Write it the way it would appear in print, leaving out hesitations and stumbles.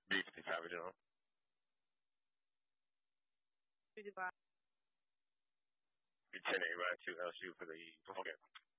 B55 John. 55. B10 A right to LSU for the ball game.